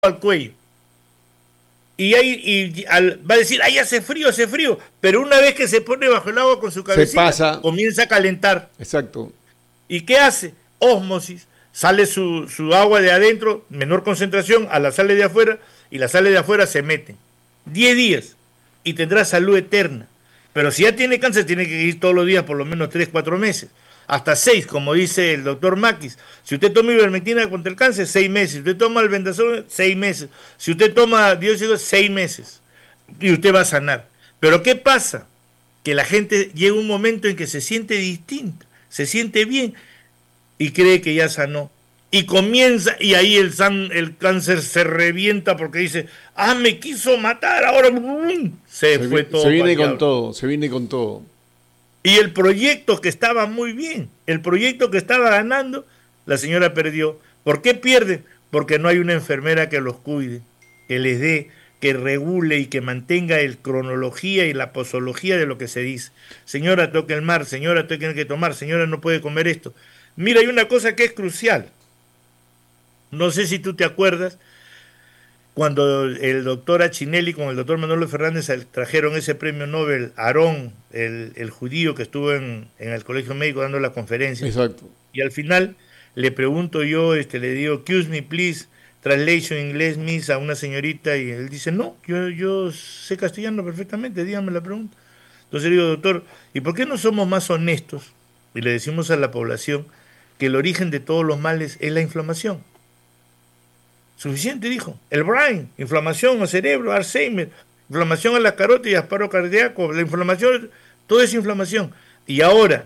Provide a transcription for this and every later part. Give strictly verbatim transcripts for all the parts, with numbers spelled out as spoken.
al cuello. Y, ahí, y al, va a decir, ahí hace frío, hace frío. Pero una vez que se pone bajo el agua con su cabecita, pasa. comienza a calentar. Exacto. ¿Y qué hace? Ósmosis. Sale su, su agua de adentro, menor concentración, a la sale de afuera, y la sale de afuera se mete. diez días y tendrá salud eterna. Pero si ya tiene cáncer, tiene que ir todos los días por lo menos tres, cuatro meses. Hasta seis, como dice el doctor Maquis. Si usted toma ivermectina contra el cáncer, seis meses. Si usted toma el albendazol, seis meses. Si usted toma dióxido, seis meses. Y usted va a sanar. Pero ¿qué pasa? Que la gente llega un momento en que se siente distinta, se siente bien y cree que ya sanó. Y comienza, y ahí el, san, el cáncer se revienta porque dice, ah, me quiso matar, ahora se, se fue vi, todo. Se viene con todo, se viene con todo. Y el proyecto que estaba muy bien, el proyecto que estaba ganando, la señora perdió. ¿Por qué pierde? Porque no hay una enfermera que los cuide, que les dé, que regule y que mantenga el cronología y la posología de lo que se dice. Señora, toque el mar, señora, tiene que tomar, señora, no puede comer esto. Mira, hay una cosa que es crucial. No sé si tú te acuerdas, cuando el doctor Achinelli con el doctor Manolo Fernández trajeron ese premio Nobel, Aarón, el, el judío que estuvo en, en el colegio médico dando la conferencia. Exacto. Y al final le pregunto yo, este, le digo, excuse me please, translation inglés, miss, a una señorita, y él dice, no, yo, yo sé castellano perfectamente, dígame la pregunta. Entonces le digo, doctor, ¿y por qué no somos más honestos? Y le decimos a la población que el origen de todos los males es la inflamación. Suficiente, dijo. El Brain, inflamación al cerebro, Alzheimer, inflamación a la carótida, paro cardíaco, la inflamación, todo es inflamación. Y ahora,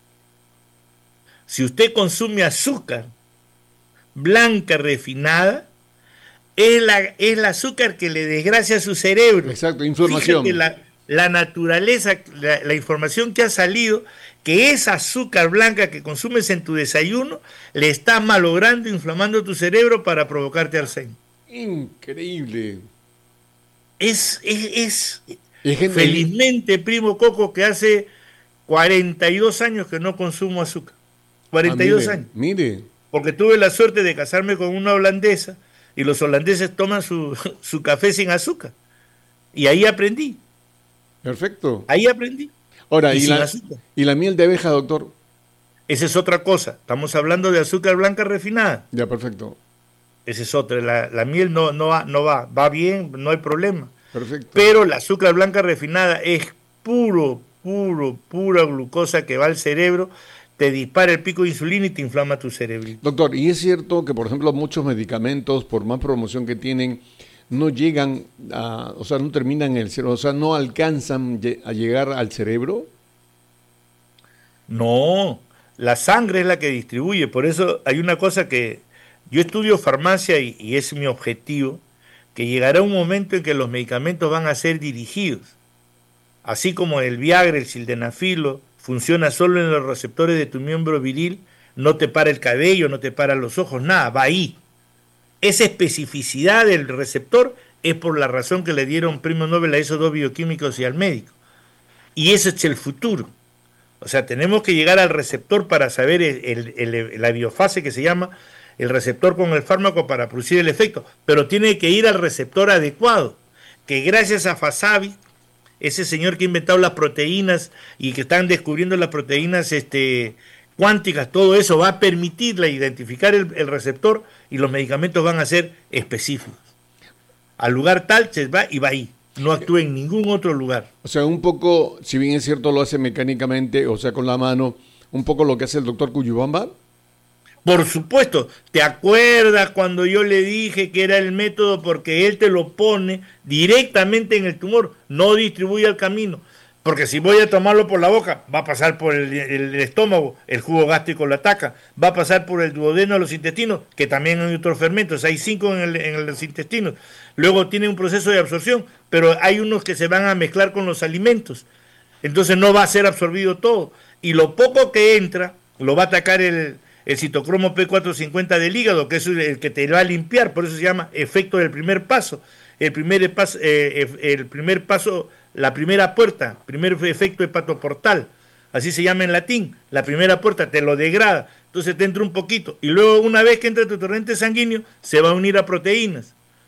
si usted consume azúcar blanca refinada, es, la, es el azúcar que le desgracia su cerebro. Exacto, inflamación. Fíjate la, la naturaleza, la, la información que ha salido, que esa azúcar blanca que consumes en tu desayuno le está malogrando, inflamando tu cerebro para provocarte Alzheimer. Increíble. Es, es, es, es felizmente, primo Coco, que hace cuarenta y dos años que no consumo azúcar. cuarenta y dos ah, mire, años. Mire. Porque tuve la suerte de casarme con una holandesa y los holandeses toman su, su café sin azúcar. Y ahí aprendí. Perfecto. Ahí aprendí. Ahora, ¿y, ¿y, la, ¿y la miel de abeja, doctor? Esa es otra cosa. Estamos hablando de azúcar blanca refinada. Ya, perfecto. Esa es otra. La, la miel no, no, va, no va. Va bien, no hay problema. Perfecto. Pero la azúcar blanca refinada es puro, puro, pura glucosa que va al cerebro, te dispara el pico de insulina y te inflama tu cerebro. Doctor, ¿y es cierto que, por ejemplo, muchos medicamentos, por más promoción que tienen, no llegan, a, o sea, no terminan en el cerebro, o sea, no alcanzan a llegar al cerebro? No, la sangre es la que distribuye, por eso hay una cosa que yo estudio farmacia y, y es mi objetivo, que llegará un momento en que los medicamentos van a ser dirigidos, así como el Viagra, el sildenafilo, funciona solo en los receptores de tu miembro viril, no te para el cabello, no te para los ojos, nada, va ahí. Esa especificidad del receptor es por la razón que le dieron premio Nobel a esos dos bioquímicos y al médico. Y ese es el futuro. O sea, tenemos que llegar al receptor para saber el, el, el, la biofase que se llama el receptor con el fármaco para producir el efecto. Pero tiene que ir al receptor adecuado, que gracias a Fasabi, ese señor que ha inventado las proteínas y que están descubriendo las proteínas este, cuánticas, todo eso va a permitirle identificar el, el receptor y los medicamentos van a ser específicos. Al lugar tal se va y va ahí. No actúa en ningún otro lugar. O sea, un poco, si bien es cierto, lo hace mecánicamente, o sea, con la mano, un poco lo que hace el doctor Cuyubamba. Por supuesto, ¿te acuerdas cuando yo le dije que era el método porque él te lo pone directamente en el tumor, no distribuye al camino? Porque si voy a tomarlo por la boca, va a pasar por el, el, el estómago, el jugo gástrico lo ataca, va a pasar por el duodeno a los intestinos, que también hay otros fermentos, hay cinco en, el, en los intestinos. Luego tiene un proceso de absorción, pero hay unos que se van a mezclar con los alimentos. Entonces no va a ser absorbido todo. Y lo poco que entra, lo va a atacar el, el citocromo P cuatrocientos cincuenta del hígado, que es el que te va a limpiar, por eso se llama efecto del primer paso. El primer paso, eh, el primer paso la primera puerta, primer efecto hepatoportal, así se llama en latín, la primera puerta te lo degrada, entonces te entra un poquito, y luego una vez que entra tu torrente sanguíneo, se va a unir a proteínas,